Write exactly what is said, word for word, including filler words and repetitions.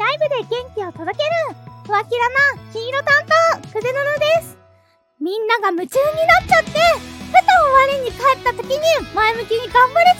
イブで元気を届けるふわきらな黄色担当くぜなのです。みんなが夢中になっちゃってふと我に帰った時に前向きに頑張れ